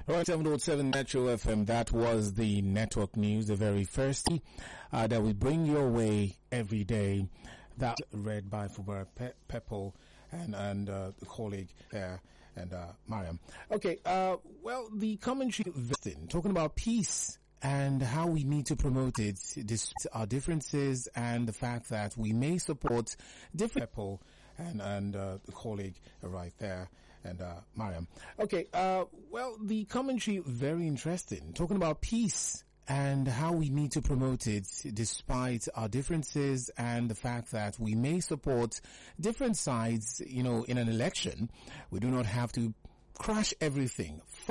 All right, 707 Metro FM. That was the network news, the very first that we bring your way every day. That read by Fubara Pepple and the colleague there and Mariam. Okay, well, the commentary talking about peace and how we need to promote it, despite our differences and the fact that we may support different people and the colleague right there and Mariam. Okay, well, the commentary very interesting, talking about peace and how we need to promote it despite our differences and the fact that we may support different sides, in an election. We do not have to crash everything.